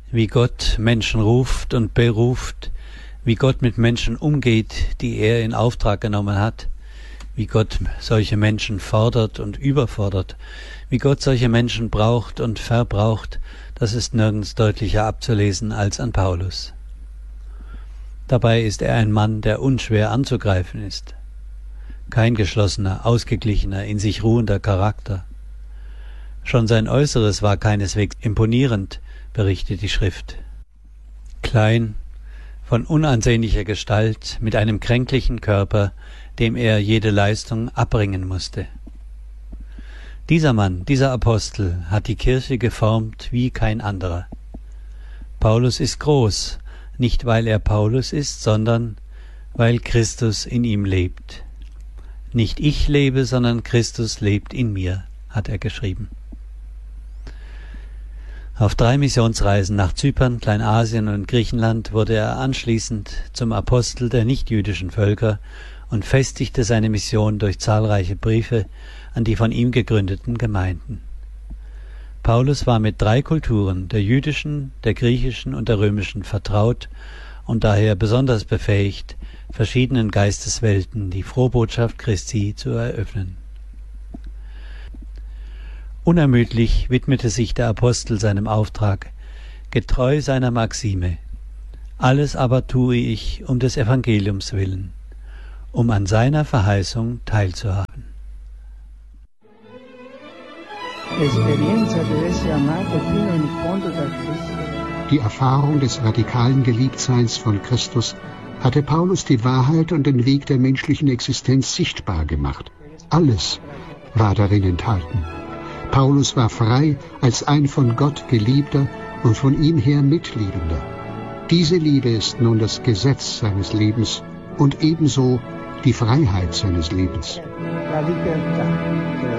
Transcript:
wie Gott Menschen ruft und beruft, wie Gott mit Menschen umgeht, die er in Auftrag genommen hat, wie Gott solche Menschen fordert und überfordert, wie Gott solche Menschen braucht und verbraucht, das ist nirgends deutlicher abzulesen als an Paulus. Dabei ist er ein Mann, der unschwer anzugreifen ist. Kein geschlossener, ausgeglichener, in sich ruhender Charakter. Schon sein Äußeres war keineswegs imponierend, berichtet die Schrift. Klein, von unansehnlicher Gestalt, mit einem kränklichen Körper, dem er jede Leistung abbringen musste. Dieser Mann, dieser Apostel, hat die Kirche geformt wie kein anderer. Paulus ist groß, nicht weil er Paulus ist, sondern weil Christus in ihm lebt. Nicht ich lebe, sondern Christus lebt in mir, hat er geschrieben. Auf 3 Missionsreisen nach Zypern, Kleinasien und Griechenland wurde er anschließend zum Apostel der nichtjüdischen Völker und festigte seine Mission durch zahlreiche Briefe an die von ihm gegründeten Gemeinden. Paulus war mit 3 Kulturen, der jüdischen, der griechischen und der römischen, vertraut und daher besonders befähigt, verschiedenen Geisteswelten die Frohbotschaft Christi zu eröffnen. Unermüdlich widmete sich der Apostel seinem Auftrag, getreu seiner Maxime: Alles aber tue ich um des Evangeliums willen, um an seiner Verheißung teilzuhaben. Die Erfahrung des radikalen Geliebtseins von Christus hatte Paulus die Wahrheit und den Weg der menschlichen Existenz sichtbar gemacht. Alles war darin enthalten. Paulus war frei als ein von Gott geliebter und von ihm her Mitliebender. Diese Liebe ist nun das Gesetz seines Lebens und ebenso die Freiheit seines Lebens.